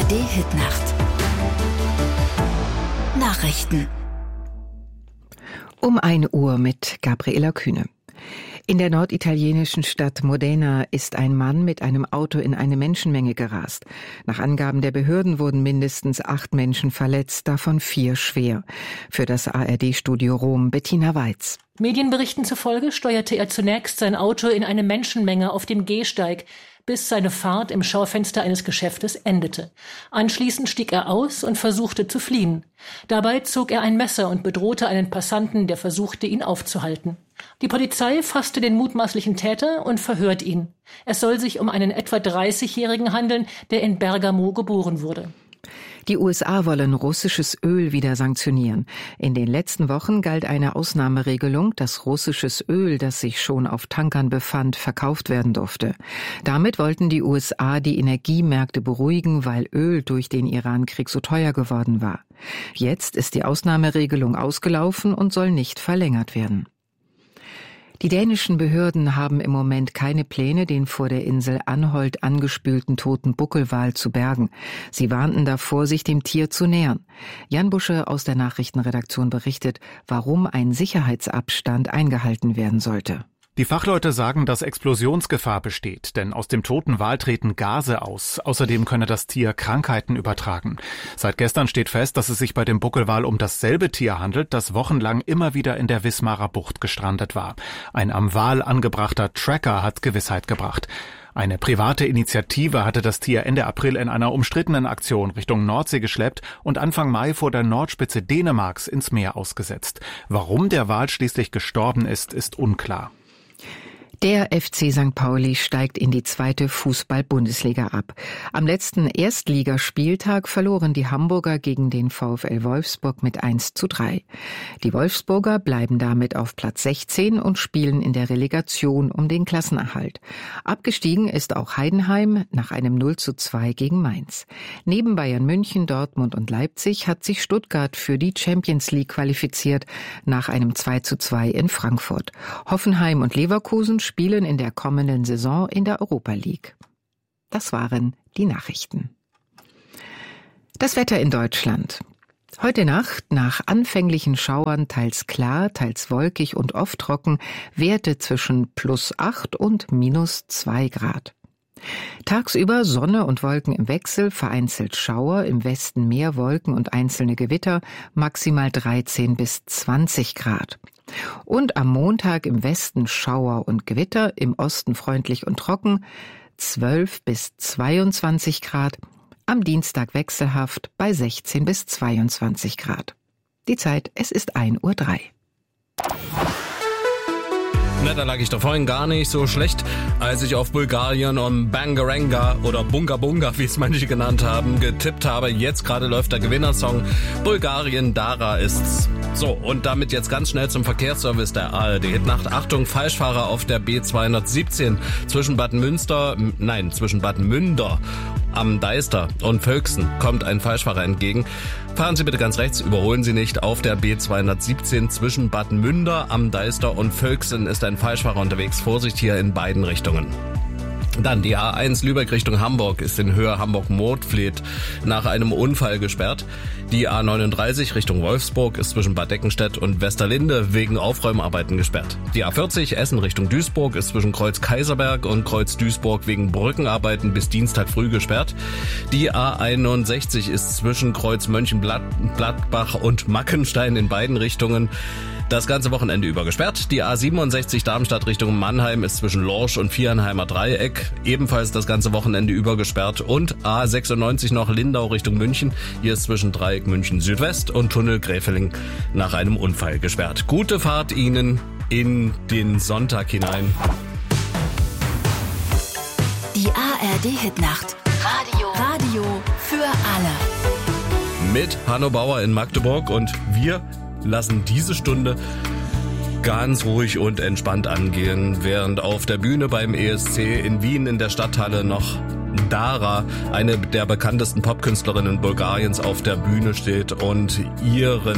ARD-Hitnacht. Nachrichten. Um 1 Uhr mit Gabriela Kühne. In der norditalienischen Stadt Modena ist ein Mann mit einem Auto in eine Menschenmenge gerast. Nach Angaben der Behörden wurden mindestens 8 Menschen verletzt, davon 4 schwer. Für das ARD-Studio Rom Bettina Weiz. Medienberichten zufolge steuerte er zunächst sein Auto in eine Menschenmenge auf dem Gehsteig, bis seine Fahrt im Schaufenster eines Geschäftes endete. Anschließend stieg er aus und versuchte zu fliehen. Dabei zog er ein Messer und bedrohte einen Passanten, der versuchte, ihn aufzuhalten. Die Polizei fasste den mutmaßlichen Täter und verhört ihn. Es soll sich um einen etwa 30-Jährigen handeln, der in Bergamo geboren wurde. Die USA wollen russisches Öl wieder sanktionieren. In den letzten Wochen galt eine Ausnahmeregelung, dass russisches Öl, das sich schon auf Tankern befand, verkauft werden durfte. Damit wollten die USA die Energiemärkte beruhigen, weil Öl durch den Iran-Krieg so teuer geworden war. Jetzt ist die Ausnahmeregelung ausgelaufen und soll nicht verlängert werden. Die dänischen Behörden haben im Moment keine Pläne, den vor der Insel Anholt angespülten toten Buckelwal zu bergen. Sie warnten davor, sich dem Tier zu nähern. Jan Busche aus der Nachrichtenredaktion berichtet, warum ein Sicherheitsabstand eingehalten werden sollte. Die Fachleute sagen, dass Explosionsgefahr besteht, denn aus dem toten Wal treten Gase aus. Außerdem könne das Tier Krankheiten übertragen. Seit gestern steht fest, dass es sich bei dem Buckelwal um dasselbe Tier handelt, das wochenlang immer wieder in der Wismarer Bucht gestrandet war. Ein am Wal angebrachter Tracker hat Gewissheit gebracht. Eine private Initiative hatte das Tier Ende April in einer umstrittenen Aktion Richtung Nordsee geschleppt und Anfang Mai vor der Nordspitze Dänemarks ins Meer ausgesetzt. Warum der Wal schließlich gestorben ist, ist unklar. Der FC St. Pauli steigt in die 2. Fußball-Bundesliga ab. Am letzten Erstligaspieltag verloren die Hamburger gegen den VfL Wolfsburg mit 1:3. Die Wolfsburger bleiben damit auf Platz 16 und spielen in der Relegation um den Klassenerhalt. Abgestiegen ist auch Heidenheim nach einem 0:2 gegen Mainz. Neben Bayern München, Dortmund und Leipzig hat sich Stuttgart für die Champions League qualifiziert nach einem 2:2 in Frankfurt. Hoffenheim und Leverkusen spielen in der kommenden Saison in der Europa League. Das waren die Nachrichten. Das Wetter in Deutschland. Heute Nacht nach anfänglichen Schauern teils klar, teils wolkig und oft trocken, Werte zwischen +8 und -2 Grad. Tagsüber Sonne und Wolken im Wechsel, vereinzelt Schauer, im Westen mehr Wolken und einzelne Gewitter, maximal 13 bis 20 Grad. Und am Montag im Westen Schauer und Gewitter, im Osten freundlich und trocken, 12 bis 22 Grad, am Dienstag wechselhaft bei 16 bis 22 Grad. Die Zeit, es ist 1:03 Uhr. Na, da lag ich doch vorhin gar nicht so schlecht, als ich auf Bulgarien und Bangaranga oder Bunga Bunga, wie es manche genannt haben, getippt habe. Jetzt gerade läuft der Gewinnersong. Bulgarien, Dara ist's. So, und damit jetzt ganz schnell zum Verkehrsservice der ARD-Hitnacht. Achtung, Falschfahrer auf der B217 zwischen Bad Münder am Deister und Völksen kommt ein Falschfahrer entgegen. Fahren Sie bitte ganz rechts, überholen Sie nicht. Auf der B217 zwischen Bad Münder am Deister und Völksen ist ein Falschfahrer unterwegs. Vorsicht hier in beiden Richtungen. Dann die A1 Lübeck Richtung Hamburg ist in Höhe Hamburg-Mordfleet nach einem Unfall gesperrt. Die A39 Richtung Wolfsburg ist zwischen Bad Deckenstedt und Westerlinde wegen Aufräumarbeiten gesperrt. Die A40 Essen Richtung Duisburg ist zwischen Kreuz Kaiserberg und Kreuz Duisburg wegen Brückenarbeiten bis Dienstag früh gesperrt. Die A61 ist zwischen Kreuz Mönchengladbach und Mackenstein in beiden Richtungen das ganze Wochenende über gesperrt. Die A67 Darmstadt Richtung Mannheim ist zwischen Lorsch und Viernheimer Dreieck ebenfalls das ganze Wochenende über gesperrt. Und A96 noch Lindau Richtung München. Hier ist zwischen Dreieck München Südwest und Tunnel Gräfeling nach einem Unfall gesperrt. Gute Fahrt Ihnen in den Sonntag hinein. Die ARD-Hitnacht. Radio für alle. Mit Hanno Bauer in Magdeburg und wir lassen diese Stunde ganz ruhig und entspannt angehen, während auf der Bühne beim ESC in Wien in der Stadthalle noch Dara, eine der bekanntesten Popkünstlerinnen Bulgariens, auf der Bühne steht und ihren